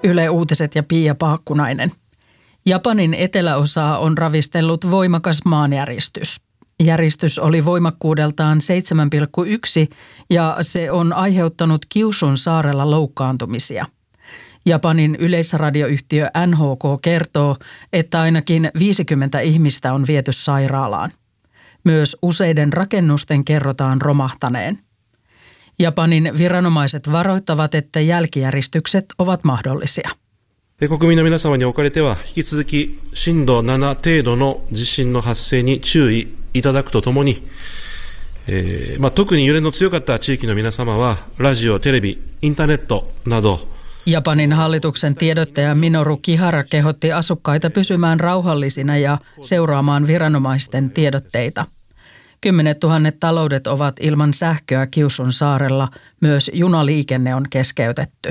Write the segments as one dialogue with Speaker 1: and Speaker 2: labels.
Speaker 1: Yle Uutiset ja Pia Paakkunainen. Japanin eteläosaa on ravistellut voimakas maanjäristys. Järistys oli voimakkuudeltaan 7,1 ja se on aiheuttanut Kyushun saarella loukkaantumisia. Japanin yleisradioyhtiö NHK kertoo, että ainakin 50 ihmistä on viety sairaalaan. Myös useiden rakennusten kerrotaan romahtaneen. Japanin viranomaiset varoittavat, että jälkijäristykset ovat mahdollisia.
Speaker 2: 国民の皆様におかれては、引き続き震度7程度の地震の発生に注意いただくとともに、特に揺れの強かった地域の皆様は、ラジオ、テレビ、インターネットなど、
Speaker 1: Japanin hallituksen tiedottaja Minoru Kihara kehotti asukkaita pysymään rauhallisina ja seuraamaan viranomaisten tiedotteita. 10 000 taloudet ovat ilman sähköä Kyushun saarella, myös junaliikenne on keskeytetty.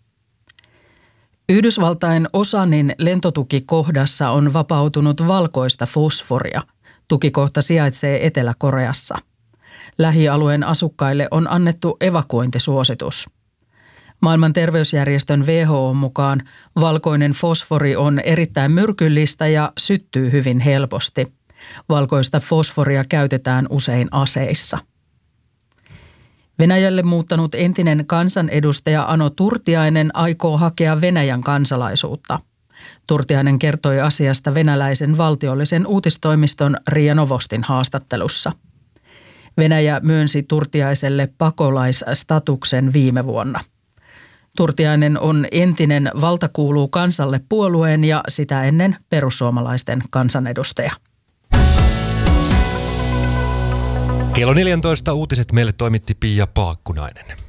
Speaker 1: Yhdysvaltain Osanin lentotukikohdassa on vapautunut valkoista fosforia. Tukikohta sijaitsee Etelä-Koreassa. Lähialueen asukkaille on annettu evakuointisuositus. Maailman terveysjärjestön WHO mukaan valkoinen fosfori on erittäin myrkyllistä ja syttyy hyvin helposti. Valkoista fosforia käytetään usein aseissa. Venäjälle muuttanut entinen kansanedustaja Ano Turtiainen aikoo hakea Venäjän kansalaisuutta. Turtiainen kertoi asiasta venäläisen valtiollisen uutistoimiston RIA Novostin haastattelussa. Venäjä myönsi Turtiaiselle pakolaisstatuksen viime vuonna. Turtiainen on entinen Valta kuuluu kansalle -puolueen ja sitä ennen perussuomalaisten kansanedustaja.
Speaker 3: Kello 14 uutiset meille toimitti Pia Paakkunainen.